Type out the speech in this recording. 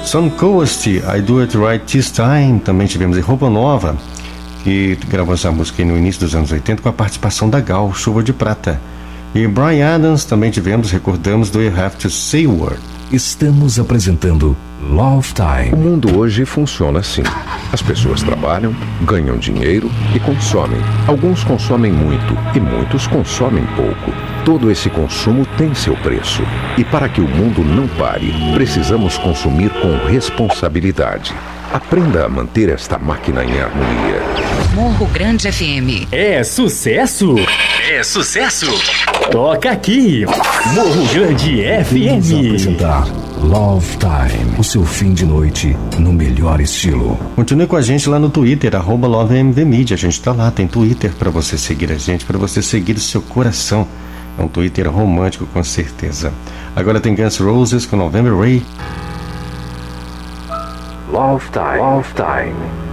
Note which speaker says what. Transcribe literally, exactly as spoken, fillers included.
Speaker 1: Sun Coast, I Do It Right This Time. Também tivemos Roupa Nova, que gravou essa música no início dos anos oitenta com a participação da Gal, Chuva de Prata. E Bryan Adams também tivemos, recordamos, do You Have to Say a Word.
Speaker 2: Estamos apresentando Love Time.
Speaker 3: O mundo hoje funciona assim. As pessoas trabalham, ganham dinheiro e consomem. Alguns consomem muito e muitos consomem pouco. Todo esse consumo tem seu preço. E para que o mundo não pare, precisamos consumir com responsabilidade. Aprenda a manter esta máquina em harmonia.
Speaker 4: Morro Grande F M.
Speaker 5: É sucesso? É sucesso? Toca aqui, Morro Grande F M.
Speaker 2: Vamos apresentar Love Time, o seu fim de noite no melhor estilo.
Speaker 1: Continue com a gente lá no Twitter, arroba LoveMVMedia. A gente tá lá, tem Twitter para você seguir a gente, para você seguir o seu coração. É um Twitter romântico, com certeza. Agora tem Guns N' Roses com November Rain.
Speaker 2: Love Time. Love Time.